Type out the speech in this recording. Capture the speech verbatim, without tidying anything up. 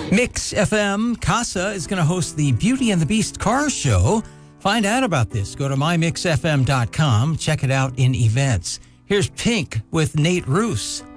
Mix F M Casa is going to host the Beauty and the Beast car show. Find out about this. Go to my mix f m dot com. Check it out in events. Here's Pink with Nate Roos.